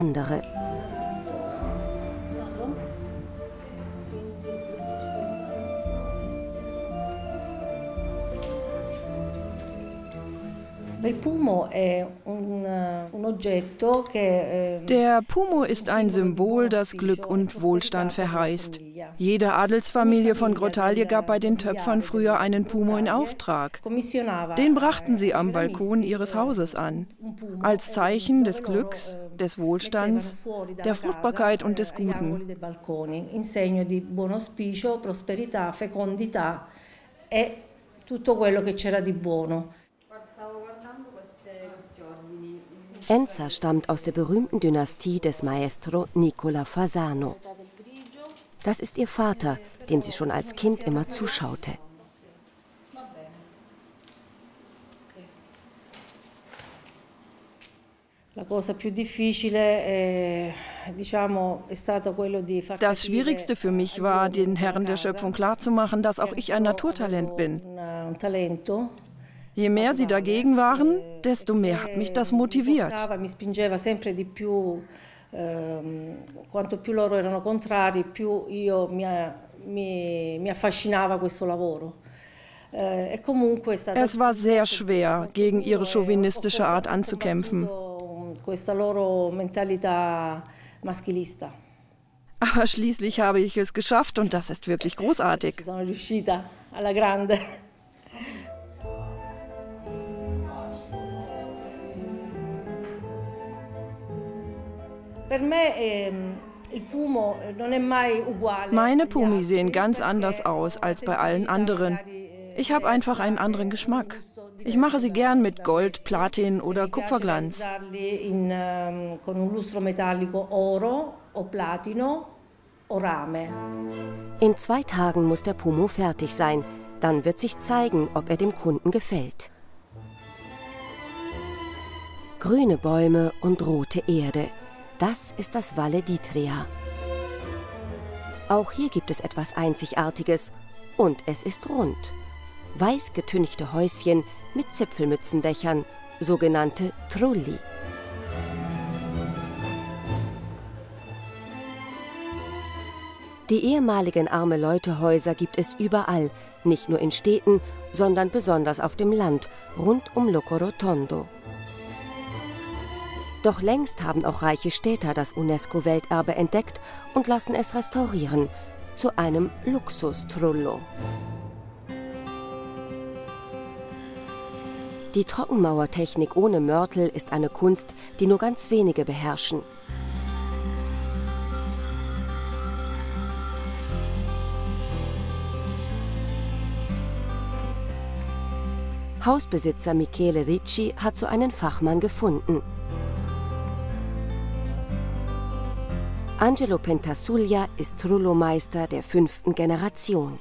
andere. Der Pumo ist ein Symbol, das Glück und Wohlstand verheißt. Jede Adelsfamilie von Grottaglie gab bei den Töpfern früher einen Pumo in Auftrag. Den brachten sie am Balkon ihres Hauses an, als Zeichen des Glücks, des Wohlstands, der Fruchtbarkeit und des Guten. Enza stammt aus der berühmten Dynastie des Maestro Nicola Fasano. Das ist ihr Vater, dem sie schon als Kind immer zuschaute. Das Schwierigste für mich war, den Herren der Schöpfung klarzumachen, dass auch ich ein Naturtalent bin. Je mehr sie dagegen waren, desto mehr hat mich das motiviert. Quanto più loro erano contrari, più io mi affascinava questo lavoro. Es war sehr schwer, gegen ihre chauvinistische Art anzukämpfen. Aber schließlich habe ich es geschafft und das ist wirklich großartig. Meine Pumi sehen ganz anders aus als bei allen anderen. Ich habe einfach einen anderen Geschmack. Ich mache sie gern mit Gold, Platin oder Kupferglanz. In 2 Tagen muss der Pumo fertig sein. Dann wird sich zeigen, ob er dem Kunden gefällt. Grüne Bäume und rote Erde. Das ist das Valle d'Itria. Auch hier gibt es etwas Einzigartiges und es ist rund. Weiß getünchte Häuschen mit Zipfelmützendächern, sogenannte Trulli. Die ehemaligen Arme-Leute-Häuser gibt es überall, nicht nur in Städten, sondern besonders auf dem Land, rund um Locorotondo. Doch längst haben auch reiche Städter das UNESCO-Welterbe entdeckt und lassen es restaurieren zu einem Luxus-Trullo. Die Trockenmauertechnik ohne Mörtel ist eine Kunst, die nur ganz wenige beherrschen. Hausbesitzer Michele Ricci hat so einen Fachmann gefunden. Angelo Pentasuglia ist Trullo-Meister der 5. Generation.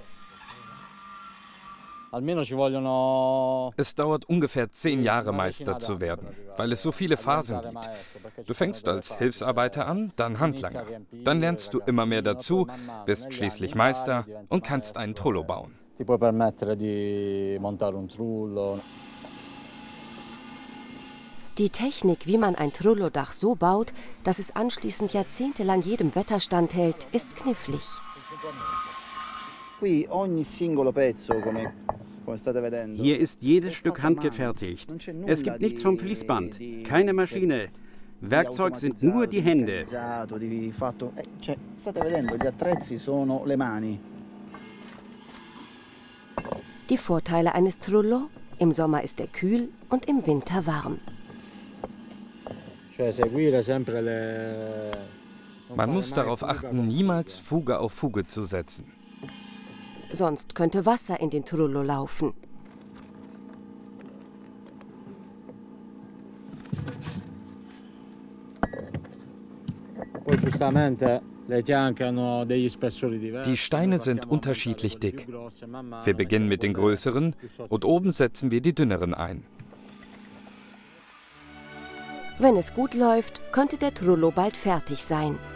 Es dauert ungefähr 10 Jahre, Meister zu werden, weil es so viele Phasen gibt. Du fängst als Hilfsarbeiter an, dann Handlanger. Dann lernst du immer mehr dazu, wirst schließlich Meister und kannst einen Trullo bauen. Die Technik, wie man ein Trullo-Dach so baut, dass es anschließend jahrzehntelang jedem Wetter standhält, ist knifflig. Hier ist jedes Stück handgefertigt. Es gibt nichts vom Fließband, keine Maschine. Werkzeug sind nur die Hände. Die Vorteile eines Trullo: im Sommer ist er kühl und im Winter warm. Man muss darauf achten, niemals Fuge auf Fuge zu setzen. Sonst könnte Wasser in den Trullo laufen. Die Steine sind unterschiedlich dick. Wir beginnen mit den größeren und oben setzen wir die dünneren ein. Wenn es gut läuft, könnte der Trullo bald fertig sein.